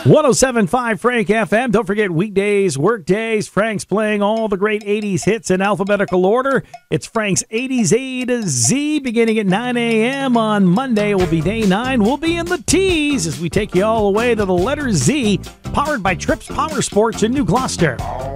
107.5 Frank FM. Don't forget weekdays, work days. Frank's playing all the great 80s hits in alphabetical order. It's Frank's 80s A to Z beginning at 9 a.m. on Monday. It will be day 9. We'll be in the T's as we take you all the way to the letter Z, powered by Trips Power Sports in New Gloucester.